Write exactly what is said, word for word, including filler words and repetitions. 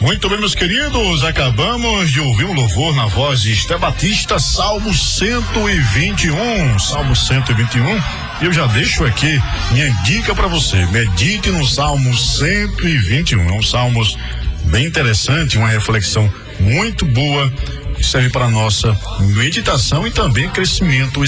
Muito bem, meus queridos, acabamos de ouvir um louvor na voz de Esté Batista, Salmo cento e vinte e um, Salmo cento e vinte e um, e eu já deixo aqui minha dica para você, medite no Salmo cento e vinte e um, é um salmo bem interessante, uma reflexão muito boa, que serve para nossa meditação e também crescimento